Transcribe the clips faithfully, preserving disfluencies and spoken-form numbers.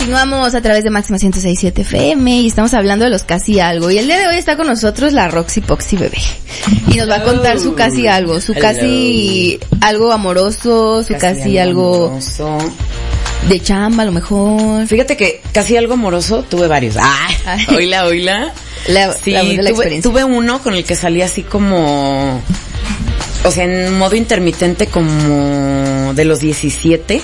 Continuamos a través de Máxima ciento seis punto siete F M y estamos hablando de los casi algo. Y el día de hoy está con nosotros la Roxy Poxy Bebé. Y nos va a contar su casi algo, su casi algo amoroso, su casi, casi algo amoroso. De chamba a lo mejor. Fíjate que casi algo amoroso tuve varios. Ah, oíla, oíla. La, sí, la, la tuve, tuve uno con el que salí así como, o sea, en modo intermitente como de los diecisiete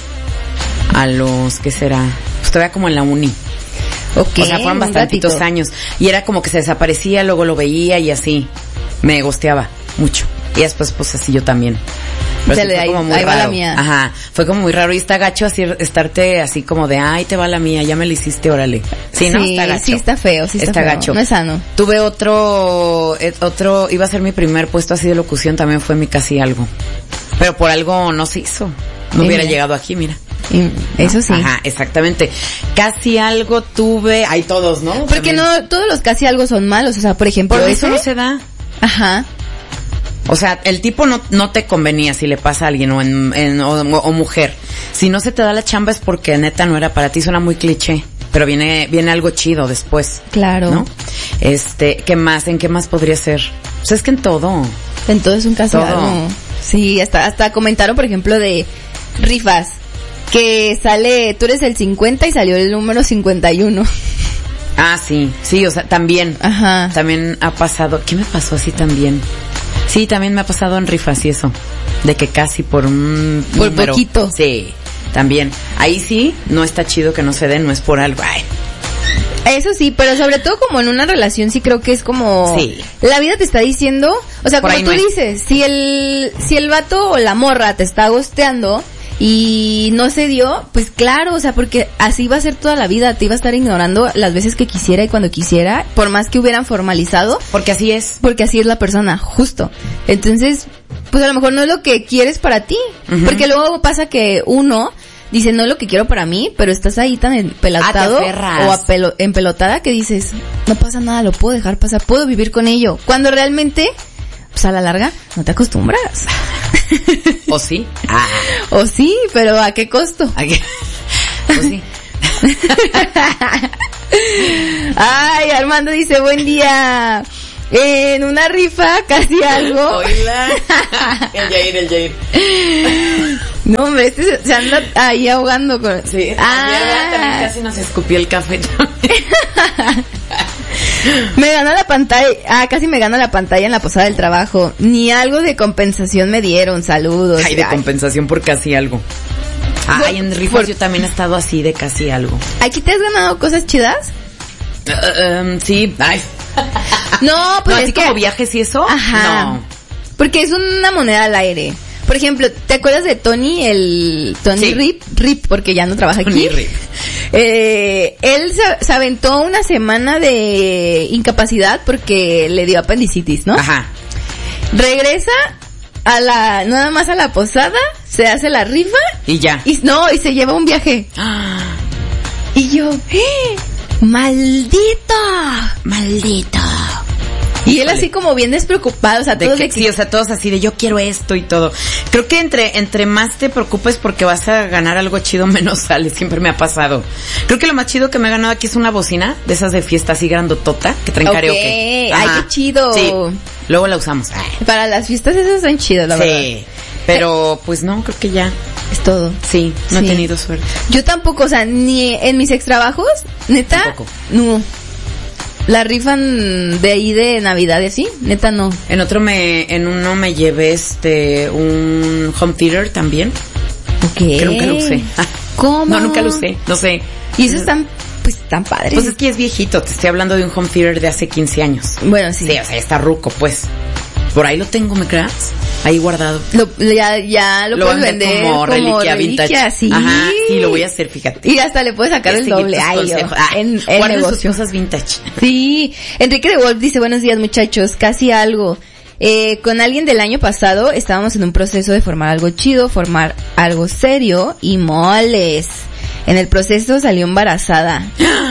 a los, ¿qué será? Pues todavía como en la uni. Okay, o sea, fueron bastantitos años. Y era como que se desaparecía, luego lo veía y así. Me gosteaba mucho. Y después, pues así yo también. Pero sí, fue como muy ahí raro. va la mía. Ajá, fue como muy raro. Y está gacho así, estarte así como de, ay, te va la mía, ya me la hiciste, órale. Sí, ¿no? Sí, está gacho. Sí, está feo, sí está, está feo. gacho. No es sano. Tuve otro, eh, otro, iba a ser mi primer puesto así de locución, también fue mi casi algo. Pero por algo no se hizo. No sí, hubiera mira. llegado aquí, mira. Y eso sí. Ajá, exactamente. Casi algo tuve, hay todos, ¿no? Porque también. No, todos los casi algo son malos, o sea, por ejemplo, por eso no se da. Ajá. O sea, el tipo no no te convenía si le pasa a alguien o en, en o, o mujer. Si no se te da la chamba es porque neta no era para ti, suena muy cliché, pero viene viene algo chido después. Claro. ¿No? Este, ¿qué más? ¿En qué más podría ser? Pues es que en todo. En todo es un casi todo. algo. Sí, hasta hasta comentaron, por ejemplo, de rifas que sale, tú eres el cincuenta y salió el número cincuenta y uno. Ah, sí, sí, o sea, también. Ajá. También ha pasado, ¿qué me pasó así también? Sí, también me ha pasado en rifas y eso, de que casi por un por número. Poquito. Sí, también. Ahí sí, no está chido que no se den, no es por algo. Ay. Eso sí, pero sobre todo como en una relación sí creo que es como sí. La vida te está diciendo, o sea, por como tú no dices, si el si el vato o la morra te está gosteando y no se dio, pues claro, o sea, porque así va a ser toda la vida, te iba a estar ignorando las veces que quisiera y cuando quisiera, por más que hubieran formalizado. Porque así es. Porque así es la persona, justo. Entonces, pues a lo mejor no es lo que quieres para ti. Uh-huh. Porque luego pasa que uno dice, no es lo que quiero para mí, pero estás ahí tan empelotado ah, o apelo, empelotada que dices, no pasa nada, lo puedo dejar pasar, puedo vivir con ello. Cuando realmente, pues a la larga, no te acostumbras. ¿O sí? Ah. O sí, pero ¿a qué costo? ¿A qué? ¿O sí? Ay, Armando dice, buen día. En una rifa, casi algo. Oíla. El Jair, el Jair. No, hombre, este se, se anda ahí ahogando con... Sí, ah. también casi nos escupió el café también. Me ganó la pantalla, ah, casi me gana la pantalla en la posada del trabajo. Ni algo de compensación me dieron, saludos. Ay, de ay. compensación por casi algo. Ay, en rifas por... yo también he estado así de casi algo. ¿Aquí te has ganado cosas chidas? Uh, um, sí, ay. No, pues no, es así que... como viajes y eso. Ajá. No. Porque es una moneda al aire. Por ejemplo, ¿te acuerdas de Tony, el Tony sí. Rip? Rip, porque ya no trabaja aquí. Tony Rip. Eh, él se, se aventó una semana de incapacidad porque le dio apendicitis, ¿no? Ajá. Regresa a la, nada más a la posada, se hace la rifa. Y ya. Y no, y se lleva un viaje. Ah. Y yo, ¡eh! ¡Maldito! ¡Maldito! Y él así como bien despreocupado, o sea, de todos que, de que... sí, o sea, todos así de yo quiero esto y todo. Creo que entre entre más te preocupes porque vas a ganar algo chido, menos sale, siempre me ha pasado. Creo que lo más chido que me he ganado aquí es una bocina, de esas de fiesta así grandotota, que traen okay. karaoke. Ay, qué chido. Sí, luego la usamos. Ay. Para las fiestas esas son chidas, la sí. verdad. Sí, pero pues no, creo que ya. Es todo. Sí, no sí. he tenido suerte. Yo tampoco, o sea, ni en mis extrabajos, neta, tampoco. No. La rifan de ahí de Navidad y así, neta no. En otro me, en uno me llevé este, un home theater también. Ok. Que nunca lo usé. ¿Cómo? No, nunca lo usé, no sé. Y esos están, pues, tan padres. Pues es que es viejito, te estoy hablando de un home theater de hace quince años. Bueno, sí. Sí, o sea, está ruco, pues. Por ahí lo tengo, ¿me creas? Ahí guardado. Lo, ya, ya lo, lo puedes vender como, como reliquia, reliquia vintage. Sí. Ajá, sí, lo voy a hacer, fíjate. Y hasta le puedes sacar el doble. Ay, yo, ah, en el guarden negocio. sus cosas vintage. Sí. Enrique de Wolf dice, buenos días muchachos, casi algo. Eh, con alguien del año pasado estábamos en un proceso de formar algo chido, formar algo serio y moles. En el proceso salió embarazada.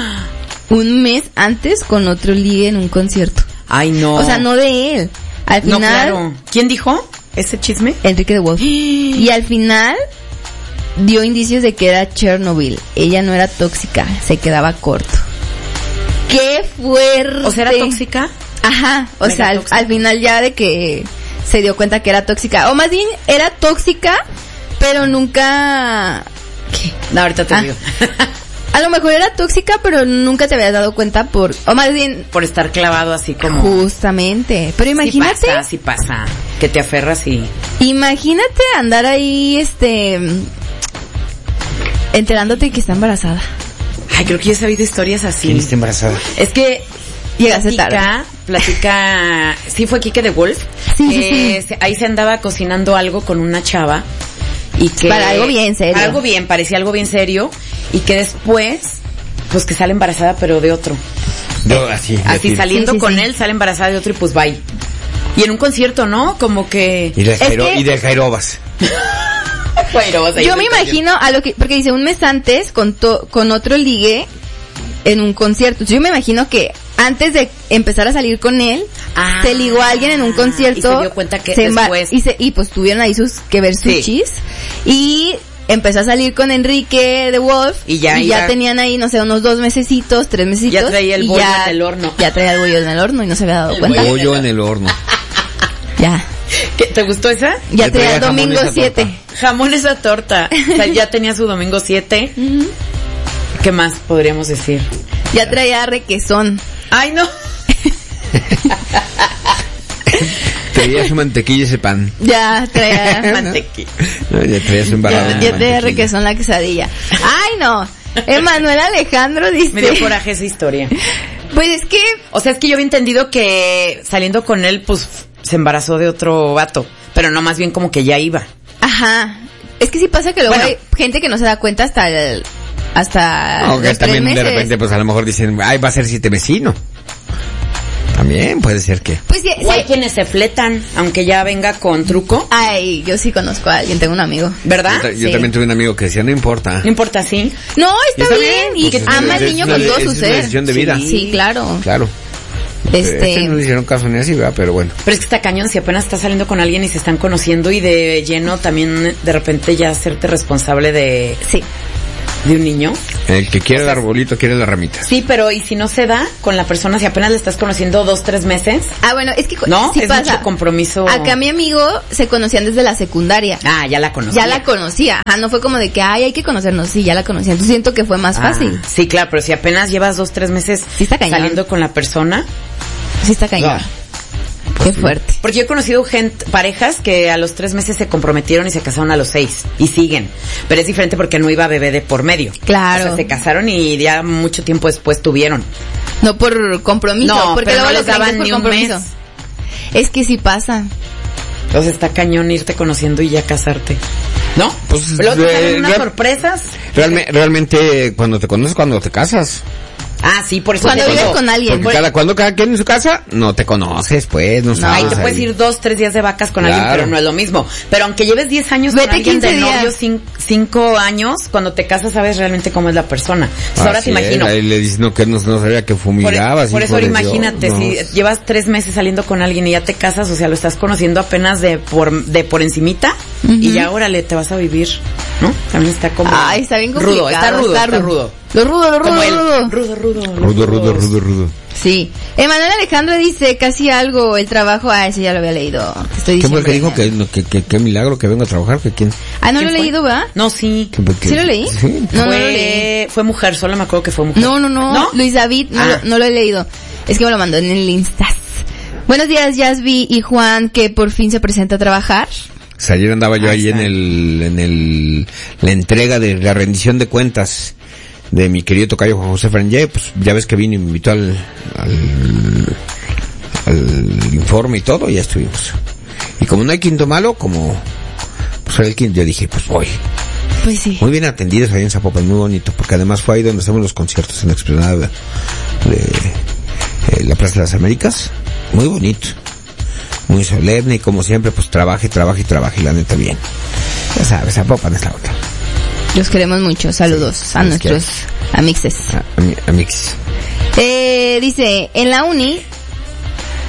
Un mes antes con otro ligue en un concierto. Ay, no. O sea, no de él. Al final... No, claro. ¿Quién dijo ese chisme? Enrique de Wolf. Y al final dio indicios de que era Chernobyl. Ella no era tóxica, se quedaba corto. ¡Qué fuerte! ¿O sea, era tóxica? Ajá, o Mega sea, al, tóxica. al final ya de que se dio cuenta que era tóxica. O más bien, era tóxica, pero nunca... ¿Qué? No, ahorita te Ah. digo. A lo mejor era tóxica, pero nunca te habías dado cuenta por... O más bien... Por estar clavado así como... Justamente. Pero imagínate... Sí pasa, sí pasa. Que te aferras y... Imagínate andar ahí, este... enterándote que está embarazada. Ay, creo que yo he sabido historias así. ¿Quién está embarazada? Es que... Llegaste platica, tarde. platica... Sí, fue Kike de Wolf. Sí, sí, Eh, sí. se- Ahí se andaba cocinando algo con una chava. Y que... Para algo bien serio. Para algo bien, parecía algo bien serio. Y que después... Pues que sale embarazada, pero de otro. Yo, así. Así así. saliendo Sí, sí, con sí. él, sale embarazada de otro y pues bye. Y en un concierto, ¿no? Como que... Y de, Es Jairo, que- y de Jairobas. Bueno, vas a ir Yo me del concierto. imagino a lo que... Porque dice, un mes antes con, to- con otro ligue en un concierto. Yo me imagino que antes de empezar a salir con él, Ah, se ligó a alguien en un concierto. y se dio cuenta que se emba- después- Y, se, y pues tuvieron ahí sus que ver Sí. sushis. Y empezó a salir con Enrique de Wolf. Y ya iba- tenían ahí, no sé, unos dos mesecitos, tres mesecitos. Ya traía el y bollo ya- en el horno. Ya traía el bollo en el horno y no se había dado cuenta. Pollo en el horno. Ya. ¿Qué, ¿Te gustó esa? Ya Ya traía traía el jamón domingo esa siete. torta. Jamón esa torta. O sea, ya tenía su domingo siete. ¿Qué más podríamos decir? Ya traía requesón. Ay, no. Traía su mantequilla y ese pan. Ya traía... Mantequilla. No, ya traía su embarrado. Ya, de ya traía mantequilla. requesón la quesadilla. Ay, no. Emanuel Alejandro dice... Me dio coraje esa historia. Pues es que... O sea, es que yo había entendido que saliendo con él, pues, se embarazó de otro vato. Pero no, más bien como que ya iba. Ajá. Es que sí pasa que luego Bueno. hay gente que no se da cuenta hasta el... Hasta No, que los tres también de meses. repente, pues a lo mejor dicen, ay, va a ser siete vecino. También puede ser que. Pues sí, O hay sí. quienes se fletan, aunque ya venga con truco. Ay, yo sí conozco a alguien, tengo un amigo. ¿Verdad? Yo, ta- yo Sí. también tuve un amigo que decía, no importa. No importa, sí. No, está, está bien. bien, Y pues es ama una- al es niño una- con todo es su una ser. decisión de vida. Sí, claro. Claro. Este... Este no le hicieron caso ni así, ¿verdad? Pero bueno. Pero es que está cañón, si apenas estás saliendo con alguien y se están conociendo y de lleno también de repente ya hacerte responsable de, Sí. de un niño. El que quiere el arbolito quiere las ramitas. Sí, pero ¿y si no se da con la persona, si apenas le estás conociendo dos, tres meses? Ah, bueno, es que... ¿No? sí es pasa. mucho compromiso. Acá mi amigo se conocían desde la secundaria. Ah, ya la conocí. Ya la conocía. Ajá, no fue como de que, ay, hay que conocernos. Sí, ya la conocía. Entonces siento que fue más fácil. Sí, claro, pero si apenas llevas dos, tres meses Sí está cañón. saliendo con la persona. Sí está cañón. Qué fuerte. Porque yo he conocido gente, parejas que a los tres meses se comprometieron y se casaron a los seis. Y siguen. Pero es diferente porque no iba bebé de por medio. Claro. O sea, se casaron y ya mucho tiempo después tuvieron. No por compromiso, No, porque pero luego no los les daban daban por ni un compromiso. mes. Es que sí pasa. Entonces está cañón irte conociendo y ya casarte. ¿No? Pues, Luego te eh, salen unas real- sorpresas. Realme- realmente, cuando te conoces, cuando te casas. Ah, sí, por eso Cuando te vives digo. con alguien. Porque cada, cuando cada quien en su casa, no te conoces, pues, no sabes. Ahí te puedes ahí. ir dos, tres días de vacas con Claro. alguien, pero no es lo mismo. Pero aunque lleves diez años Vete con alguien de quince días. novio, cin- cinco años, cuando te casas sabes realmente cómo es la persona. Entonces, ahora Así te es, imagino. ahí le dices, no, que no, no sabía que Por, fumigabas. por eso hijo ahora de Dios, imagínate, no. si llevas tres meses saliendo con alguien y ya te casas, o sea, lo estás conociendo apenas de por, de por encimita, y ya órale, te vas a vivir, ¿no? También está como... Ay, está bien complicado. rudo, está rudo, está rudo. Lo rudo, lo rudo, Como el rudo. rudo, rudo. Rudo, rudo, rudo, rudo. Sí. Emanuel Alejandro dice casi algo, el trabajo, ah, ese ya lo había leído. Te estoy ¿Qué fue diciendo. el que dijo que, no, que, que, que milagro que venga a trabajar? ¿Que quién? Ah, no lo he ¿Quién fue? leído, ¿verdad? No, sí. Que- que- ¿Sí lo leí? Sí. No, no fue, lo leí. fue mujer, solo me acuerdo que fue mujer. No, no, no, ¿No? Luis David, no, Ah. lo, no lo he leído. Es que me lo mandó en el Instas. Buenos días, Yasvi y Juan, que por fin se presenta a trabajar. O sea, ayer andaba yo Ahí ahí en está. el, en el, la entrega de la rendición de cuentas de mi querido tocayo Juan José Frangé, pues ya ves que vino y me invitó al, al, al informe y todo, y ya estuvimos. Y como no hay quinto malo, como, pues era el quinto, yo dije, pues voy. Pues sí. Muy bien atendidos ahí en Zapopan, muy bonito, porque además fue ahí donde hacemos los conciertos en la explanada de, de eh, la Plaza de las Américas. Muy bonito, muy solemne, y como siempre, pues trabaja y trabaja y trabaja, y la neta bien. Ya sabes, Zapopan es la otra. Los queremos mucho. Saludos Sí, a los nuestros amixes. A, a mi- a Mix. Eh, dice, en la uni,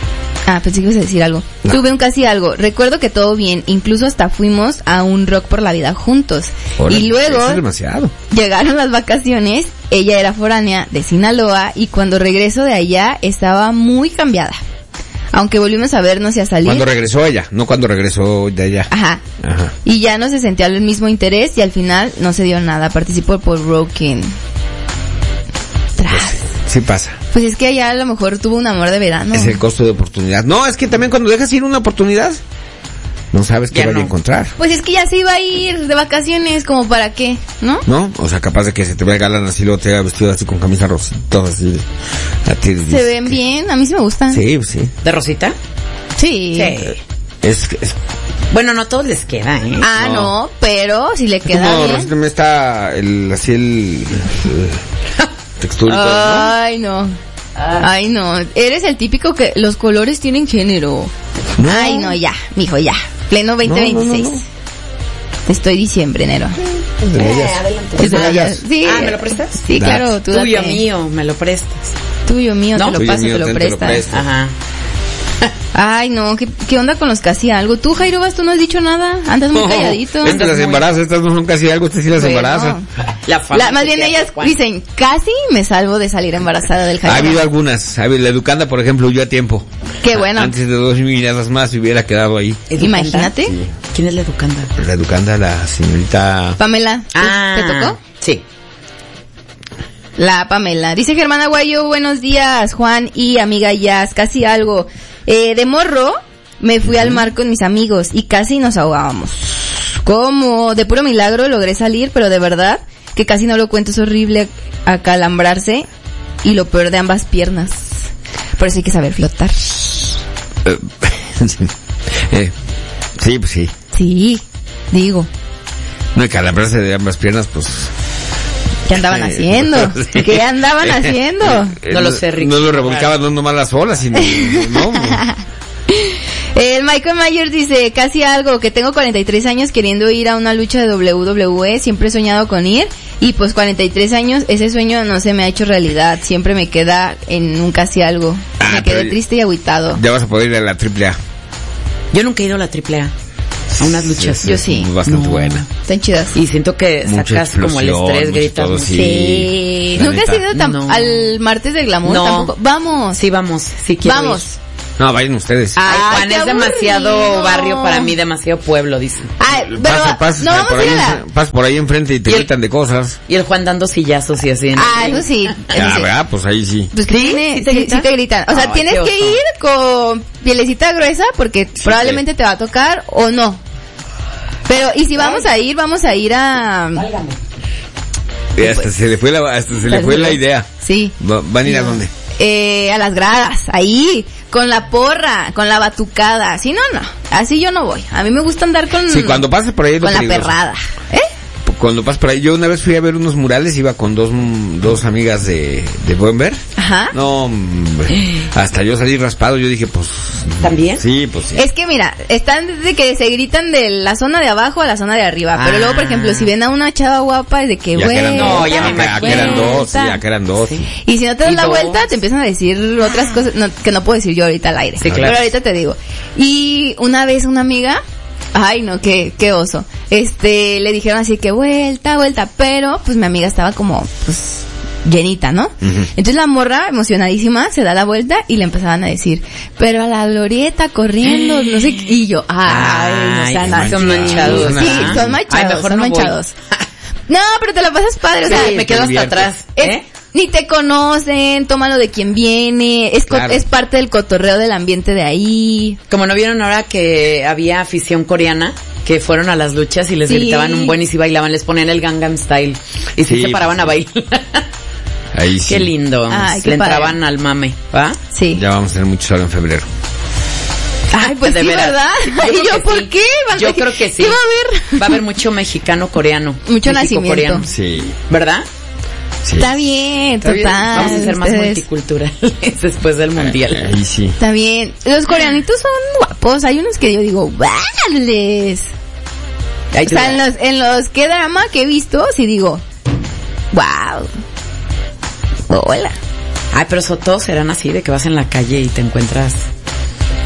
Ah, pensé que ibas a decir algo. No. Tuve un casi algo. Recuerdo que todo bien. Incluso hasta fuimos a un rock por la vida juntos. Órale, y luego eso es demasiado. llegaron las vacaciones. Ella era foránea de Sinaloa y cuando regreso de allá estaba muy cambiada. Aunque volvimos a vernos y a salir. Cuando regresó ella, no cuando regresó de allá. Ajá. Ajá. Y ya no se sentía el mismo interés y al final no se dio nada. Participó por Broken. Tras. Pues, sí pasa. Pues es que allá a lo mejor tuvo un amor de verano. Es el costo de oportunidad. No, es que también cuando dejas ir una oportunidad, no sabes qué Ya vaya no. a encontrar. Pues es que ya se iba a ir de vacaciones, como para qué, ¿no? ¿No? O sea, capaz de que se te vea galán así, luego te haga vestido así con camisa rosita, todo así. A ti, Se ven bien, a mí sí me gustan. Sí, sí. ¿De Rosita? Sí. Es, es Bueno, no a todos les queda, ¿eh? Ah, no. No. pero si le queda como bien. rosita me está el, así el, el textura y todo, ¿no? Ay, no. Ay, no. Eres el típico que los colores tienen género. No. Ay, no, ya, mijo, ya. Pleno veinte veintiséis. No, no, no, Estoy diciembre, enero. Es de ellas. Es de de allá. ellas. Sí. Ah, ¿me lo prestas? Sí, Da. claro, tú Tuyo, date. mío, me lo prestas. Tuyo, mío, ¿No? te lo Tuyo, paso, mío, te lo ten, te lo prestas. presto. Ajá. Ay, no, ¿qué, ¿qué onda con los casi algo? Tú, Jairo Vas, tú no has dicho nada. Andas muy No, calladito. Estas las embaraza, estas no son casi algo, estas sí las Bueno. embaraza. La fama La- más que bien te ellas hace, Juan. dicen, casi me salvo de salir embarazada del Ha Jairo. habido algunas, ha habido, la educanda, por ejemplo, huyó a tiempo. Qué bueno. Antes de dos miradas más se hubiera quedado ahí. ¿Educanda? Imagínate. Sí. ¿Quién es la educanda? La educanda, la señorita... Pamela, ¿te- Ah. ¿te tocó? Sí. La Pamela. Dice Germán Aguayo, buenos días, Juan y amiga Jazz, casi algo. Eh, de morro, me fui al mar con mis amigos y casi nos ahogábamos. ¿Cómo? De puro milagro logré salir, pero de verdad que casi no lo cuento, es horrible acalambrarse y lo peor de ambas piernas. Por eso hay que saber flotar. Eh, sí. Eh, sí, pues sí. Sí, digo. No, y calambrarse de ambas piernas, pues... ¿Qué andaban eh, haciendo? sí. ¿Qué andaban haciendo? Eh, No lo sé, Ricky. No lo revolcaban no nomás las olas, sino... No, El Michael Myers dice, casi algo, que tengo cuarenta y tres años queriendo ir a una lucha de doble u doble u E, siempre he soñado con ir, y pues cuarenta y tres años, ese sueño no se me ha hecho realidad, siempre me queda en un casi algo. Ah, me quedé pero- triste y agüitado. ya vas a poder ir a la triple A. Yo nunca he ido a la triple A. A unas luchas. Yo sí. Bastante No. buena. Están chidas. Y siento que Mucha sacas como el explosión, estrés, mucho gritas. todo, mucho. sí. Sí. la ¿Nunca has neta. ido tam- No. al martes del glamour? No. Tampoco. Vamos. Sí, vamos. Sí quiero Vamos. ir. No, vayan ustedes. Ay, Ay, Juan, qué es demasiado aburrido. barrio para mí, demasiado pueblo, dice. Ay, pero Pasa, pasa, no vamos por a ir ahí, a la... en- pasa por ahí enfrente y te Y el- gritan de cosas. Y el Juan dando sillazos y así. ¿no? Ah, eso sí. eso Ah, sí. ¿verdad? Pues ahí sí. Pues que tiene, ¿Sí te sí, gritan? sí te gritan. O sea, Ay, tienes qué que oso. ir con pielecita gruesa porque probablemente te va a tocar o no. Pero, y si vamos a ir, vamos a ir a... Y hasta se le fue la, hasta se le fue la idea. Sí. Va- ¿Van a ir a dónde? Eh, a las gradas, ahí, con la porra, con la batucada. Si no, no. Así yo no voy. A mí me gusta andar con... Sí, cuando pases por ahí es lo con la peligroso. perrada. ¿Eh? Cuando pases por ahí, yo una vez fui a ver unos murales, iba con dos, mm, dos amigas de, de buen ver. Ajá. No, hombre, hasta yo salí raspado, yo dije, pues... ¿También? Sí, pues sí. Es que mira, están de que se gritan de la zona de abajo a la zona de arriba. Pero Ah. luego, por ejemplo, si ven a una chava guapa, es de que, Ya que eran güey. dos, No, ya me ya que eran dos, sí, ya que eran dos. Sí. Y si no te das Y la dos. vuelta, te empiezan a decir otras cosas no, que no puedo decir yo ahorita al aire. Sí, claro. Pero ahorita te digo. Y una vez una amiga, ay no, qué, qué oso. Este, le dijeron así que vuelta, vuelta. Pero, pues mi amiga estaba como, pues, llenita, ¿no? Ujú. Entonces la morra, emocionadísima, se da la vuelta y le empezaban a decir, pero a la glorieta corriendo, no sé qué. Y yo, ay, no sean Ay, así. son manchados. Sí, Ajá. son manchados, Ay, mejor son no voy. manchados. No, pero te la pasas padre, o sea, Sí, me quedo hasta divierte. atrás. es- ¿Eh? ni te conocen, tómalo de quien viene, es, co- Claro. es parte del cotorreo del ambiente de ahí. Como no vieron ahora que había afición coreana, que fueron a las luchas y les Sí. gritaban un buen y si bailaban, les ponían el Gangnam Style. Y sí, Sí, se paraban a bailar. Ahí sí. Qué lindo. Ay, qué Le padre. entraban al mame, ¿va? Sí. Ya vamos a tener mucho sol en febrero. Ay, pues De sí, veras. ¿verdad? Yo ¿Y creo yo que por sí. qué? Va- Yo creo que sí. ¿Qué va a haber? Va a haber mucho mexicano-coreano. Mucho México-coreano. nacimiento. Sí, ¿Verdad? sí. Está bien, Está bien. total. Vamos a ser más ustedes- multiculturales después del mundial. Ahí sí. Está bien. Los coreanitos son guapos. Hay unos que yo digo, ¡vales! Ahí O te sea, en va. los, en los que drama que he visto, sí digo, wow. Hola. Ay, pero eso todos serán así, de que vas en la calle y te encuentras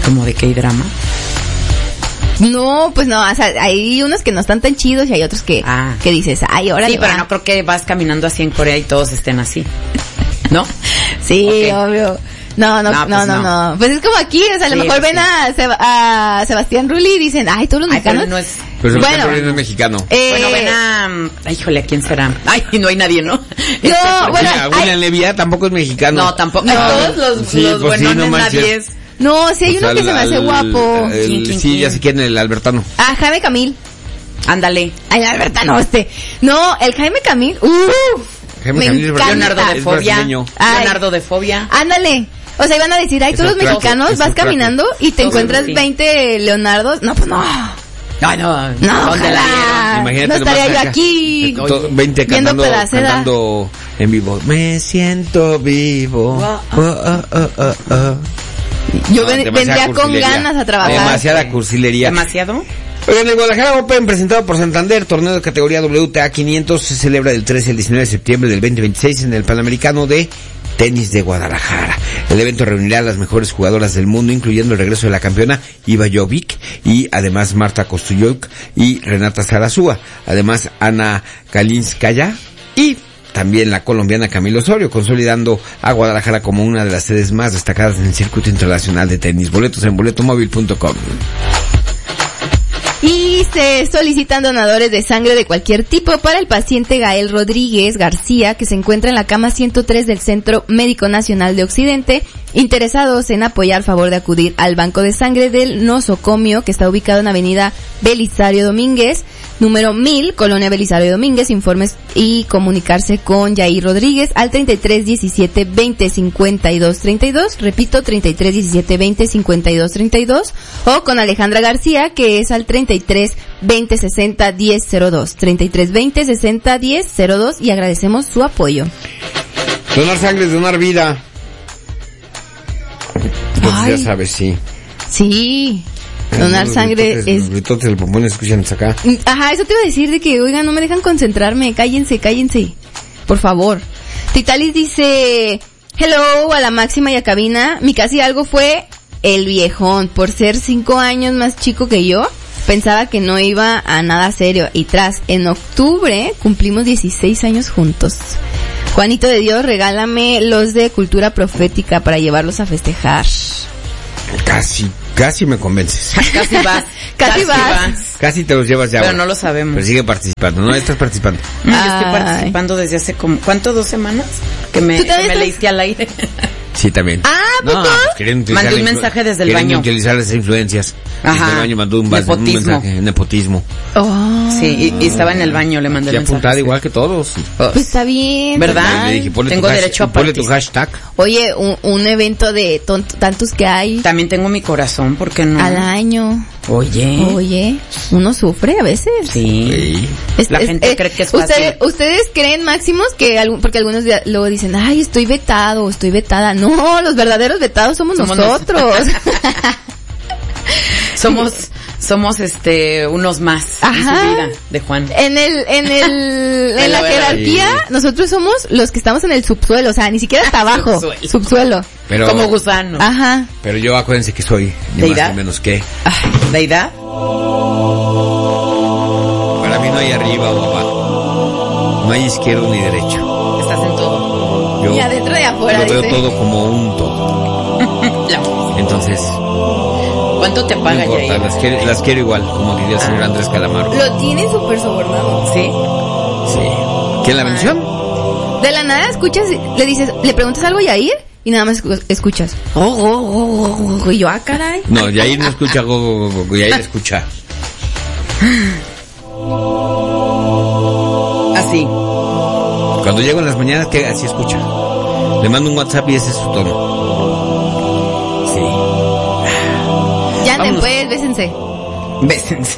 ¿Cómo de K-drama? No, pues no, o sea, hay unos que no están tan chidos y hay otros que, ah. que dices, ay, ahora sí, le pero va. no creo que vas caminando así en Corea y todos estén así, ¿no? Sí, okay. obvio. No, no, no, no, pues no, no. no. Pues es como aquí, o sea, a lo sí, mejor ven sí. a, Seb- a Sebastián Rulli y dicen, ay, todos los Ay, mexicanos. pero no es... Pero Bueno. Sebastián Rulli no es mexicano. Eh, Bueno, ven a... Ay, híjole, ¿a quién será? Ay, no hay nadie, ¿no? Este, No, bueno, Mira, William hay- Levy tampoco es mexicano. No, tampoco. No. Todos los, Sí, los pues sí, buenones no manches. nadie es... No, sí hay O uno sea, que se me hace al- guapo. el- ¿Quién, quién, sí, quién? ya sé quién, el Albertano. Ah, Jaime Camil. Ándale. Ay, Albertano, este. No, el Jaime Camil, uff. Jaime Me Camil es encanta. Leonardo de es Fobia. brasileño. Ay. Leonardo de Fobia. Ándale. O sea, iban a decir, ay, Es todos un los crack, mexicanos es vas un crack. caminando y te Todos, encuentras sí. veinte Leonardos. No, pues no. No, no, No, ¿dónde la ojalá. Imagínate no estaría nomás yo acá. aquí. To- veinte viendo cantando, Pedacera. cantando en vivo. Me siento vivo. Wow. Oh, oh, oh, oh, oh. Yo No, ven- demasiada vendría con cursilería. ganas a trabajar. Demasiada cursilería. ¿Demasiado? Oigan, el Guadalajara Open presentado por Santander, torneo de categoría W T A quinientos, se celebra del trece al diecinueve de septiembre del veinte veintiséis en el Panamericano de Tenis de Guadalajara. El evento reunirá a las mejores jugadoras del mundo, incluyendo el regreso de la campeona Iva Jovic y además Marta Kostuyuk y Renata Zarazúa. Además Ana Kalinskaya y también la colombiana Camila Osorio, consolidando a Guadalajara como una de las sedes más destacadas en el circuito internacional de tenis. Boletos en boletomóvil punto com. Y se solicitan donadores de sangre de cualquier tipo para el paciente Gael Rodríguez García, que se encuentra en la cama ciento tres del Centro Médico Nacional de Occidente. Interesados en apoyar, favor de acudir al Banco de Sangre del Nosocomio, que está ubicado en Avenida Belisario Domínguez, número mil, Colonia Belisario Domínguez. Informes y comunicarse con Yair Rodríguez al treinta y tres diecisiete veinte cincuenta y dos treinta y dos, repito, treinta y tres diecisiete veinte cincuenta y dos treinta y dos, o con Alejandra García, que es al treinta y tres veinte sesenta diez cero dos, treinta y tres veinte sesenta diez cero dos, y agradecemos su apoyo. Donar sangre es donar vida. Pues Ay. ya sabes, sí. Sí, donar Los sangre gritotes, es... Los gritotes del pompón escuchan hasta acá. Ajá, eso te iba a decir de que, oigan, no me dejan concentrarme, cállense, cállense, por favor. Titalis dice, hello a la máxima y a cabina, mi casi algo fue el viejón, por ser cinco años más chico que yo, pensaba que no iba a nada serio, y tras, en octubre, cumplimos dieciséis años juntos. Juanito de Dios, regálame los de cultura profética para llevarlos a festejar. Casi, casi me convences. Casi vas. Casi vas. Casi te los llevas ya. Pero ahora. no lo sabemos. Pero sigue participando, ¿no? Estás participando. No, yo estoy Ay. participando desde hace como... ¿Cuánto? ¿Dos semanas? Que me, ¿Tú que también me estás? leíste al aire. Sí, también. Ah, No, ¿poco? pues querían utilizar Mandé un la influ- mensaje desde el querían baño. utilizar las influencias. Ajá. Desde el baño mandó un, vas- un Nepotismo. mensaje, nepotismo. Oh. Sí, y, y estaba en el baño, le mandé el Ya mensaje. apuntada igual que todos. Pues está bien. ¿Verdad? total. Le dije, ponle Tengo tu hash- derecho a ponle tu participar. hashtag. Oye, un, un evento de ton- tantos que hay También tengo mi corazón, ¿por qué no? al año. Oye. Oye, uno sufre a veces. Sí. Sí. Es- La es- gente eh, cree que es ustedes, fácil. ustedes creen, Máximos, que algún, porque algunos de- luego dicen, ay, estoy vetado, estoy vetada. No, los verdaderos vetados somos, Somos nosotros. Somos, somos este, unos más en su Ajá. vida de Juan. En el, en el, en la verdad. jerarquía, nosotros somos los que estamos en el subsuelo, o sea, ni siquiera hasta abajo, Subsuelo. subsuelo. Pero, Como gusano. Ajá. pero yo acuérdense que soy ni más ¿Deidad? ni menos que. ¿Deidad? Para mí no hay arriba o abajo. No hay izquierdo ni derecho. Estás en todo. Yo Y adentro y afuera, lo veo dice. todo como un todo. La- Entonces, ¿Cuánto te no paga importa, Yair? las quiero, las quiero igual, como diría el señor Andrés Calamaro. Lo tienen súper sobornado. ¿Sí? Sí. ¿Quién la bendición? De la nada escuchas, le dices, le preguntas algo a Yair y nada más escu- escuchas. Oh, oh, oh, oh, oh, y yo, ah, caray. No, Yair no escucha go, go, go, go, Yair escucha. Así. Cuando llego en las mañanas, que así escucha. Le mando un WhatsApp y ese es su tono. Sí. Ya anden, Vámonos. pues, bésense. Bésense.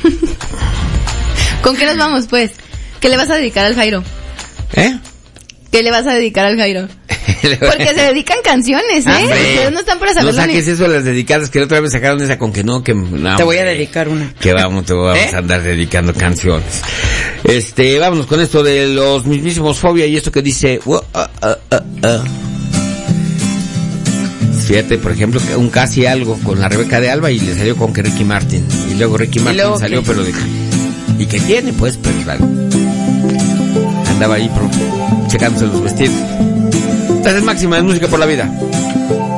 ¿Con qué nos vamos, pues? ¿Qué le vas a dedicar al Jairo? ¿Eh? ¿Qué le vas a dedicar al Jairo? Porque se dedican canciones, ¿eh? Hombre, Ustedes no están para no saberlo saques ni... eso de las dedicadas, que la otra vez sacaron esa con que no, que... no, Te voy a hombre. dedicar una. Que vamos, te vamos ¿Eh? a andar dedicando canciones. Este, vámonos con esto de los mismísimos Fobia y esto que dice... uh, uh, uh, uh, uh. Fíjate, por ejemplo, un Casi Algo con la Rebeca de Alba y le salió con que Ricky Martin. Y luego Ricky Martin luego salió, qué? pero de... ¿Y qué tiene? Pues, pero claro. Andaba ahí pro, checándose los vestidos. Esta es Máxima de Música por la Vida.